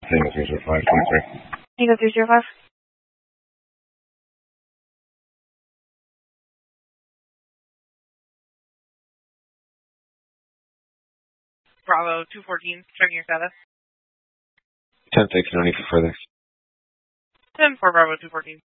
Tango 305, 23. Tango 305. Bravo 214, checking your status. 10-6, no need for further. 10-4, Bravo 214.